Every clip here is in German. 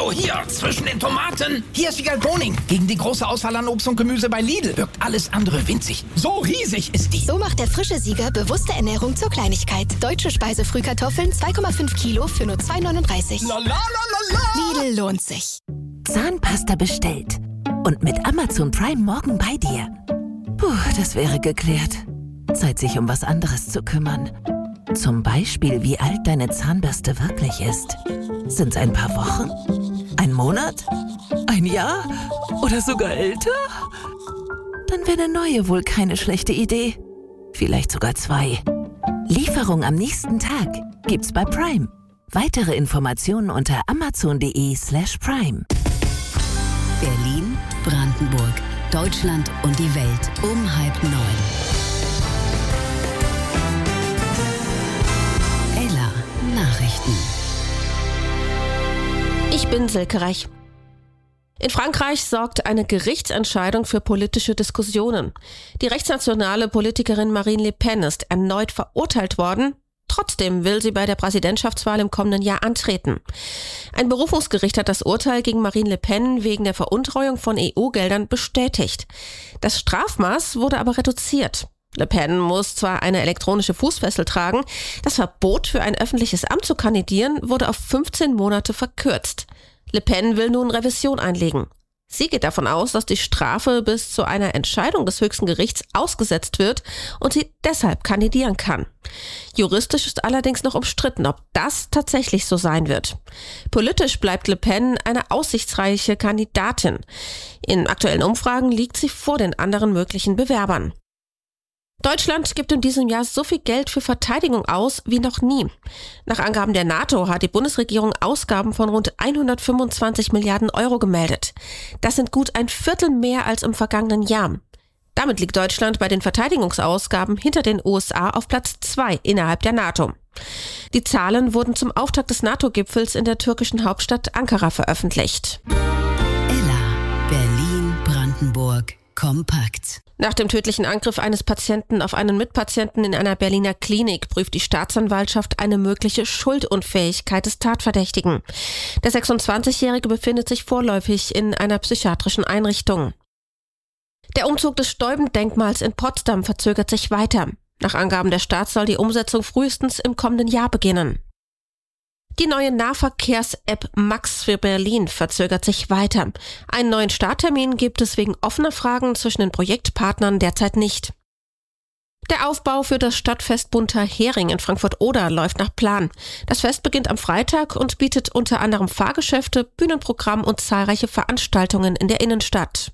Hallo, hier, zwischen den Tomaten. Hier ist Wiegald Boning. Gegen die große Auswahl an Obst und Gemüse bei Lidl wirkt alles andere winzig. So riesig ist die. So macht der frische Sieger bewusste Ernährung zur Kleinigkeit. Deutsche Speisefrühkartoffeln 2,5 Kilo für nur 2,39. La la la la la. Lidl lohnt sich. Zahnpasta bestellt. Und mit Amazon Prime morgen bei dir. Puh, das wäre geklärt. Zeit, sich um was anderes zu kümmern. Zum Beispiel, wie alt deine Zahnbürste wirklich ist. Sind's ein paar Wochen? Ein Monat? Ein Jahr? Oder sogar älter? Dann wäre eine neue wohl keine schlechte Idee. Vielleicht sogar 2. Lieferung am nächsten Tag gibt's bei Prime. Weitere Informationen unter amazon.de/prime. Berlin, Brandenburg, Deutschland und die Welt um 8:30. Ella Nachrichten. Ich bin Silke Reich. In Frankreich sorgt eine Gerichtsentscheidung für politische Diskussionen. Die rechtsnationale Politikerin Marine Le Pen ist erneut verurteilt worden. Trotzdem will sie bei der Präsidentschaftswahl im kommenden Jahr antreten. Ein Berufungsgericht hat das Urteil gegen Marine Le Pen wegen der Veruntreuung von EU-Geldern bestätigt. Das Strafmaß wurde aber reduziert. Le Pen muss zwar eine elektronische Fußfessel tragen, das Verbot für ein öffentliches Amt zu kandidieren wurde auf 15 Monate verkürzt. Le Pen will nun Revision einlegen. Sie geht davon aus, dass die Strafe bis zu einer Entscheidung des höchsten Gerichts ausgesetzt wird und sie deshalb kandidieren kann. Juristisch ist allerdings noch umstritten, ob das tatsächlich so sein wird. Politisch bleibt Le Pen eine aussichtsreiche Kandidatin. In aktuellen Umfragen liegt sie vor den anderen möglichen Bewerbern. Deutschland gibt in diesem Jahr so viel Geld für Verteidigung aus wie noch nie. Nach Angaben der NATO hat die Bundesregierung Ausgaben von rund 125 Milliarden Euro gemeldet. Das sind gut ein Viertel mehr als im vergangenen Jahr. Damit liegt Deutschland bei den Verteidigungsausgaben hinter den USA auf Platz 2 innerhalb der NATO. Die Zahlen wurden zum Auftakt des NATO-Gipfels in der türkischen Hauptstadt Ankara veröffentlicht. Ella, Berlin, Brandenburg, kompakt. Nach dem tödlichen Angriff eines Patienten auf einen Mitpatienten in einer Berliner Klinik prüft die Staatsanwaltschaft eine mögliche Schuldunfähigkeit des Tatverdächtigen. Der 26-Jährige befindet sich vorläufig in einer psychiatrischen Einrichtung. Der Umzug des Steuben-Denkmals in Potsdam verzögert sich weiter. Nach Angaben der Stadt soll die Umsetzung frühestens im kommenden Jahr beginnen. Die neue Nahverkehrs-App Max für Berlin verzögert sich weiter. Einen neuen Starttermin gibt es wegen offener Fragen zwischen den Projektpartnern derzeit nicht. Der Aufbau für das Stadtfest Bunter Hering in Frankfurt-Oder läuft nach Plan. Das Fest beginnt am Freitag und bietet unter anderem Fahrgeschäfte, Bühnenprogramm und zahlreiche Veranstaltungen in der Innenstadt.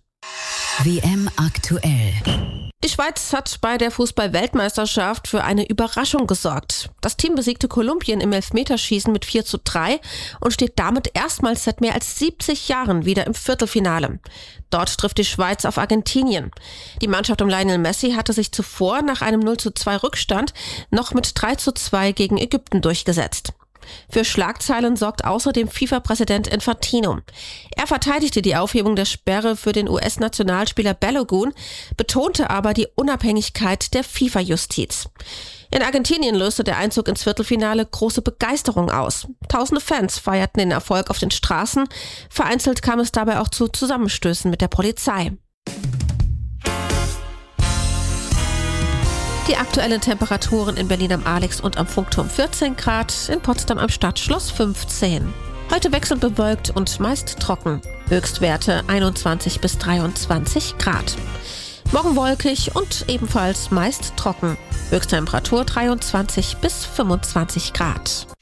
WM aktuell. Die Schweiz hat bei der Fußball-Weltmeisterschaft für eine Überraschung gesorgt. Das Team besiegte Kolumbien im Elfmeterschießen mit 4:3 und steht damit erstmals seit mehr als 70 Jahren wieder im Viertelfinale. Dort trifft die Schweiz auf Argentinien. Die Mannschaft um Lionel Messi hatte sich zuvor nach einem 0:2 Rückstand noch mit 3:2 gegen Ägypten durchgesetzt. Für Schlagzeilen sorgt außerdem FIFA-Präsident Infantino. Er verteidigte die Aufhebung der Sperre für den US-Nationalspieler Balogun, betonte aber die Unabhängigkeit der FIFA-Justiz. In Argentinien löste der Einzug ins Viertelfinale große Begeisterung aus. Tausende Fans feierten den Erfolg auf den Straßen. Vereinzelt kam es dabei auch zu Zusammenstößen mit der Polizei. Die aktuellen Temperaturen in Berlin am Alex und am Funkturm 14 Grad, in Potsdam am Stadtschloss 15. Heute wechselnd bewölkt und meist trocken. Höchstwerte 21 bis 23 Grad. Morgen wolkig und ebenfalls meist trocken. Höchsttemperatur 23 bis 25 Grad.